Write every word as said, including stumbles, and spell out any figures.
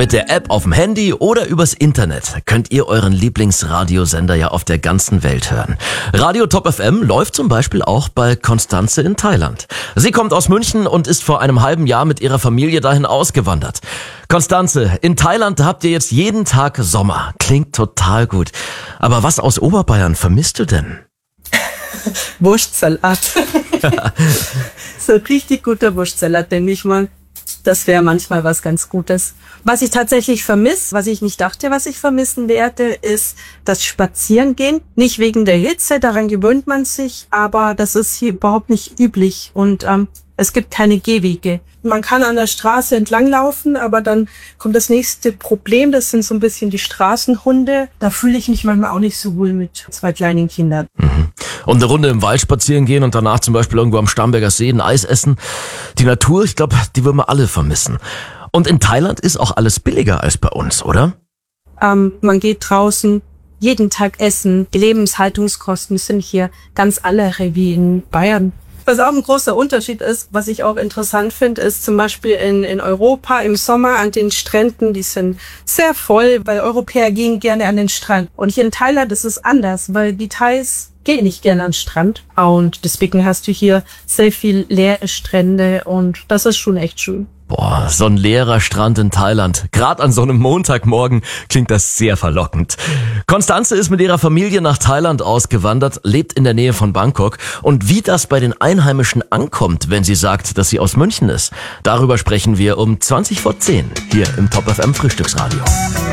Mit der App auf dem Handy oder übers Internet könnt ihr euren Lieblingsradiosender ja auf der ganzen Welt hören. Radio Top F M läuft zum Beispiel auch bei Constanze in Thailand. Sie kommt aus München und ist vor einem halben Jahr mit ihrer Familie dahin ausgewandert. Constanze, in Thailand habt ihr jetzt jeden Tag Sommer. Klingt total gut. Aber was aus Oberbayern vermisst du denn? Wurstsalat. So richtig guter Wurstsalat, denke ich mal. Das wäre manchmal was ganz Gutes. Was ich tatsächlich vermisse, was ich nicht dachte, was ich vermissen werde, ist das Spazierengehen. Nicht wegen der Hitze, daran gewöhnt man sich, aber das ist hier überhaupt nicht üblich und ähm, es gibt keine Gehwege. Man kann an der Straße entlang laufen, aber dann kommt das nächste Problem, das sind so ein bisschen die Straßenhunde. Da fühle ich mich manchmal auch nicht so wohl mit zwei kleinen Kindern. Mhm. Und eine Runde im Wald spazieren gehen und danach zum Beispiel irgendwo am Starnberger See ein Eis essen. Die Natur, ich glaube, die würden wir alle vermissen. Und in Thailand ist auch alles billiger als bei uns, oder? Ähm, man geht draußen jeden Tag essen. Die Lebenshaltungskosten sind hier ganz andere wie in Bayern. Was auch ein großer Unterschied ist, was ich auch interessant finde, ist zum Beispiel in, in Europa im Sommer an den Stränden, die sind sehr voll, weil Europäer gehen gerne an den Strand. Und hier in Thailand ist es anders, weil die Thais gehen nicht gerne an den Strand. Und deswegen hast du hier sehr viel leere Strände und das ist schon echt schön. Boah, so ein leerer Strand in Thailand. Gerade an so einem Montagmorgen klingt das sehr verlockend. Constanze ist mit ihrer Familie nach Thailand ausgewandert, lebt in der Nähe von Bangkok. Und wie das bei den Einheimischen ankommt, wenn sie sagt, dass sie aus München ist, darüber sprechen wir um zwanzig vor zehn hier im Top F M Frühstücksradio.